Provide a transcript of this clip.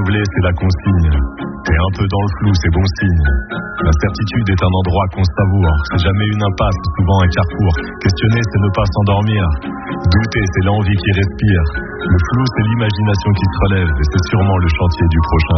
renouveler, c'est la consigne. Et un peu dans le flou, c'est bon signe. L'incertitude est un endroit qu'on savoure. C'est jamais une impasse, c'est souvent un carrefour. Questionner, c'est ne pas s'endormir. Douter, c'est l'envie qui respire. Le flou, c'est l'imagination qui se relève. Et c'est sûrement le chantier du prochain